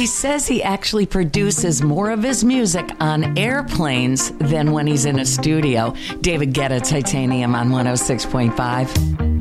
He says he actually produces more of his music on airplanes than when he's in a studio. David Guetta, Titanium on 106.5.